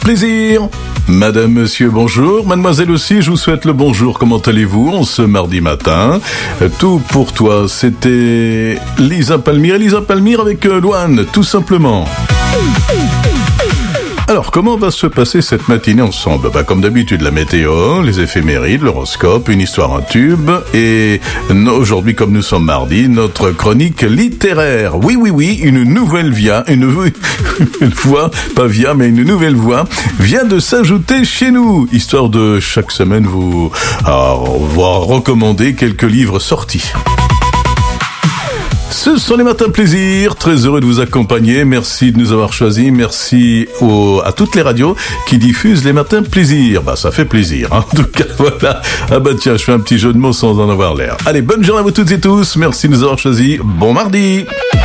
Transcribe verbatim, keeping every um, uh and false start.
Plaisir. Madame, monsieur, bonjour. Mademoiselle aussi, je vous souhaite le bonjour. Comment allez-vous en ce mardi matin? Tout pour toi, c'était Lisa Palmyre. Lisa Palmyre avec euh, Loane, tout simplement. Alors, comment va se passer cette matinée ensemble? Bah, comme d'habitude, la météo, les éphémérides, l'horoscope, une histoire, un tube, et aujourd'hui, comme nous sommes mardi, notre chronique littéraire. Oui, oui, oui, une nouvelle via, une nouvelle voix, pas via, mais une nouvelle voix, vient de s'ajouter chez nous, histoire de chaque semaine vous euh, voir recommander quelques livres sortis. Ce sont les matins plaisir, très heureux de vous accompagner, merci de nous avoir choisis, merci aux, à toutes les radios qui diffusent les matins plaisir. Bah ça fait plaisir, hein. En tout cas voilà, ah bah tiens, je fais un petit jeu de mots sans en avoir l'air. Allez, bonne journée à vous toutes et tous, merci de nous avoir choisis, bon mardi.